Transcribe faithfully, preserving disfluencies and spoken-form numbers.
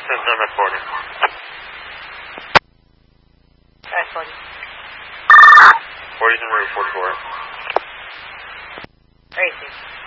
Since I'm at forty. At forty. forty's in route forty-four. Where is he?